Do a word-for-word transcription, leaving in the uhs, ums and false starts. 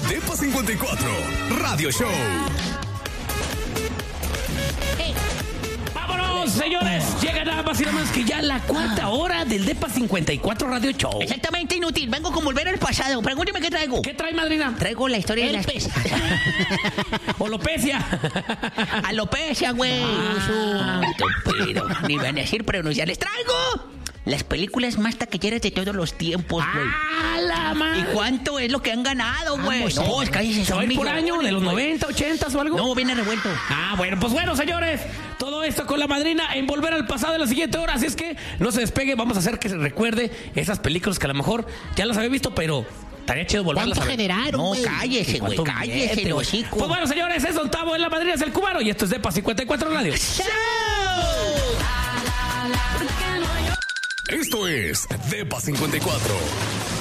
Depa cincuenta y cuatro Radio Show. ¡Vámonos, señores! Llega nada más y nada más que ya la cuarta hora del Depa cincuenta y cuatro Radio Show. Exactamente, inútil. Vengo con volver al pasado. Pregúnteme qué traigo. ¿Qué trae, madrina? Traigo la historia El de las... pez. Alopecia. Alopecia, güey. Ah. Pero ni van a decir pronunciar. Les traigo las películas más taquilleras de todos los tiempos, güey. ¡Ah, la madre! ¿Y cuánto es lo que han ganado, güey? pues, no, sí. cállese, ¿Se va a son ir por año? ¿De los millones, güey. noventa, ochenta o algo? No, viene revuelto. Ah, bueno, pues bueno, señores. Todo esto con la madrina en Volver al Pasado en la siguiente hora. Así es que no se despegue. Vamos a hacer que se recuerde esas películas que a lo mejor ya las había visto, pero estaría chido volverlas a ¿Cuánto ver. generaron, No, güey? cállese, güey, ¿Cuánto cállese, billete, güey. hocico? Pues bueno, señores, es Don Tavo en la madrina, es el cubano. Y esto es Depa cincuenta y cuatro Radio. Esto es Depa cincuenta y cuatro.